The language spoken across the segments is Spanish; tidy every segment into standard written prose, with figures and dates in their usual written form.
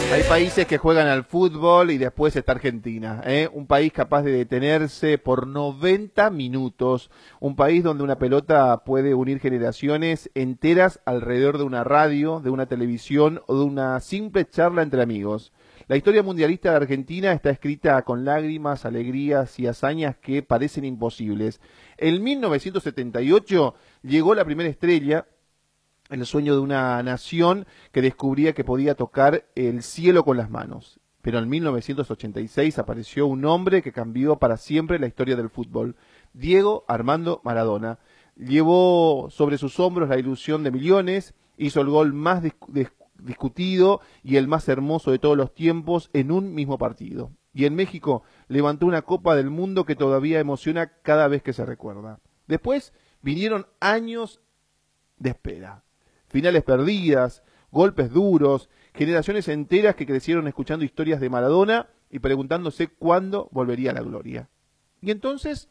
Hay países que juegan al fútbol y después está Argentina, ¿eh? Un país capaz de detenerse por 90 minutos. Un país donde una pelota puede unir generaciones enteras alrededor de una radio, de una televisión o de una simple charla entre amigos. La historia mundialista de Argentina está escrita con lágrimas, alegrías y hazañas que parecen imposibles. En 1978 llegó la primera estrella, el sueño de una nación que descubría que podía tocar el cielo con las manos. Pero en 1986 apareció un hombre que cambió para siempre la historia del fútbol, Diego Armando Maradona. Llevó sobre sus hombros la ilusión de millones, hizo el gol más discutido y el más hermoso de todos los tiempos en un mismo partido. Y en México levantó una Copa del Mundo que todavía emociona cada vez que se recuerda. Después vinieron años de espera. Finales perdidas, golpes duros, generaciones enteras que crecieron escuchando historias de Maradona y preguntándose cuándo volvería a la gloria. Y entonces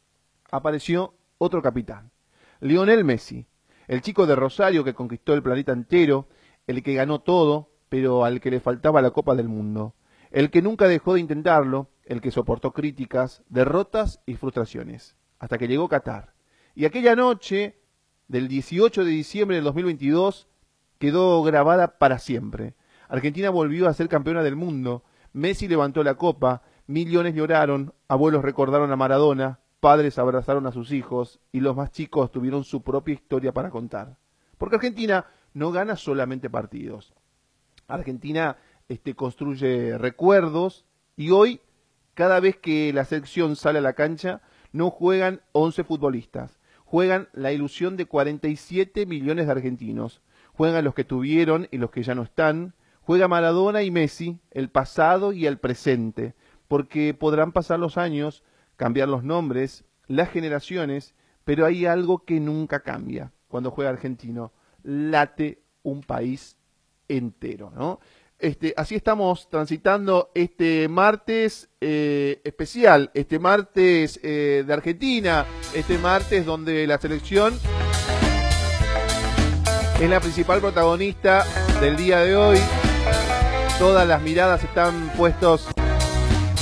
apareció otro capitán, Lionel Messi, el chico de Rosario que conquistó el planeta entero, el que ganó todo, pero al que le faltaba la Copa del Mundo, el que nunca dejó de intentarlo, el que soportó críticas, derrotas y frustraciones, hasta que llegó Qatar. Y aquella noche del 18 de diciembre del 2022 quedó grabada para siempre. Argentina volvió a ser campeona del mundo, Messi levantó la copa, millones lloraron, abuelos recordaron a Maradona, padres abrazaron a sus hijos y los más chicos tuvieron su propia historia para contar. Porque Argentina no gana solamente partidos. Argentina construye recuerdos y hoy, cada vez que la selección sale a la cancha, no juegan 11 futbolistas. Juegan la ilusión de 47 millones de argentinos. Juegan los que tuvieron y los que ya no están. Juega Maradona y Messi, el pasado y el presente. Porque podrán pasar los años, cambiar los nombres, las generaciones, pero hay algo que nunca cambia. Cuando juega argentino, late un país entero, ¿no? Así estamos transitando este martes especial, este martes de Argentina, este martes donde la selección es la principal protagonista del día de hoy. Todas las miradas están puestas